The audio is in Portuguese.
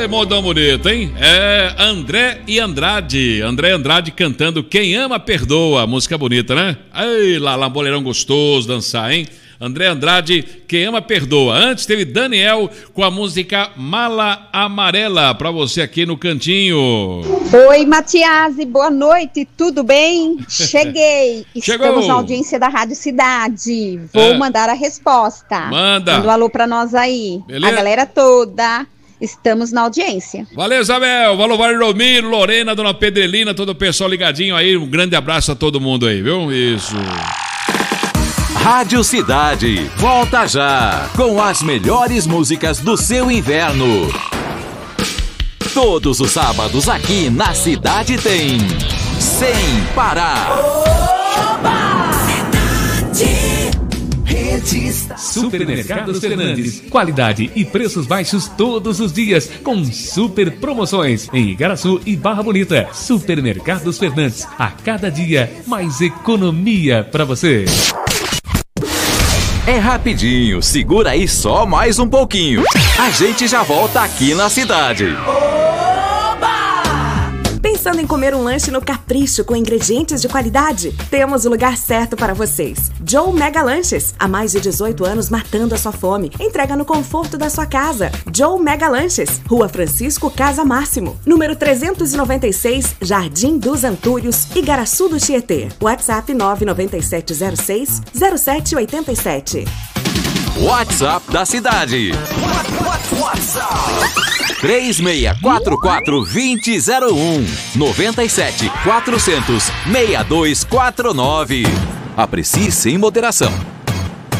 modão bonito, hein? É André e Andrade. André Andrade cantando Quem Ama Perdoa. Música bonita, né? Ai, lá, boleirão gostoso dançar, hein? André Andrade, Quem Ama Perdoa. Antes teve Daniel com a música Mala Amarela, pra você aqui no cantinho. Oi, Matiasi, boa noite, tudo bem? Cheguei. Chegou. Estamos na audiência da Rádio Cidade. Vou mandar a resposta. Manda. Manda um alô pra nós aí. Beleza? A galera toda. Estamos na audiência. Valeu, Isabel. Valeu, Valdomiro, Lorena, Dona Pedrelina, todo o pessoal ligadinho aí. Um grande abraço a todo mundo aí, viu? Isso. Rádio Cidade, volta já, com as melhores músicas do seu inverno. Todos os sábados aqui na Cidade tem Sem Parar. Supermercados Fernandes, qualidade e preços baixos todos os dias, com super promoções em Igaraçu e Barra Bonita. Supermercados Fernandes, a cada dia mais economia para você. É rapidinho, segura aí só mais um pouquinho. A gente já volta aqui na cidade. Pensando em comer um lanche no Capricho com ingredientes de qualidade? Temos o lugar certo para vocês. Joe Mega Lanches. Há mais de 18 anos matando a sua fome. Entrega no conforto da sua casa. Joe Mega Lanches. Rua Francisco Casa Máximo. Número 396, Jardim dos Antúrios, Igaraçu do Tietê. WhatsApp 99706-0787. WhatsApp da cidade. WhatsApp 3644-2001 97 400 6249. Aprecie sem moderação.